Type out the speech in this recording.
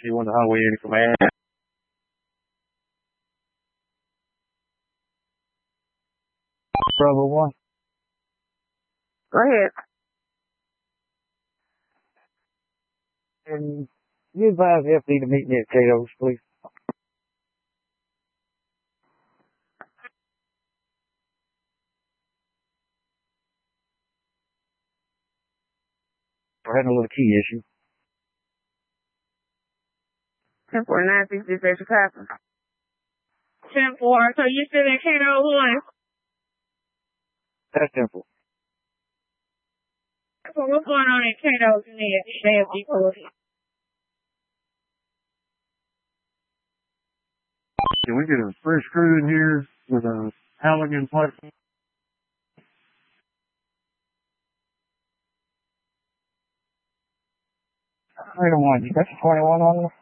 see when the highway in command. Bravo 1. Go ahead. And you advise FD to meet me at Cato's, please. We're having a little key issue. 10-4-9-6, dispatch Chicago. 10-4, so you still in Cato 1? That's simple. So what's going on in Cato near? Can we get a fresh crew in here with a Halligan platform? I don't want you. That's 21 on there.